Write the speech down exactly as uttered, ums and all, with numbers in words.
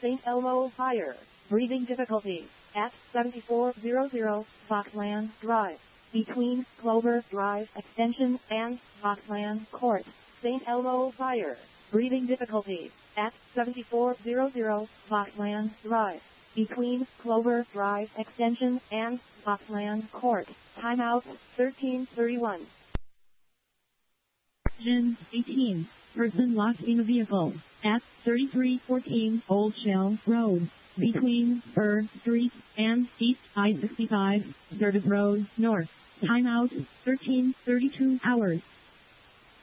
Saint Elmo Fire. Breathing difficulties at seventy-four hundred Foxland Drive. Between Clover Drive Extension and Foxland Court. Saint Elmo Fire. Breathing difficulties at seventy-four hundred Foxland Drive. Between Clover Drive Extension and Foxland Court. Timeout thirteen thirty-one. Gen eighteen. Person locked in a vehicle at thirty-three fourteen Old Shell Road. Between Burr Street and East I sixty-five, Service Road North. Timeout thirteen thirty-two hours.